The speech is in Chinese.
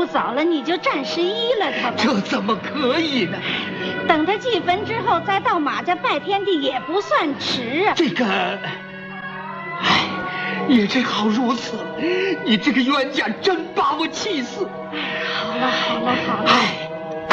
不早了，你就暂时依了他吧。 这怎么可以呢？ 等他祭坟之后，再到马家拜天地也不算迟啊。 这个，哎，也只好如此了。你这个冤家真把我气死。 好了好了好了。 哎。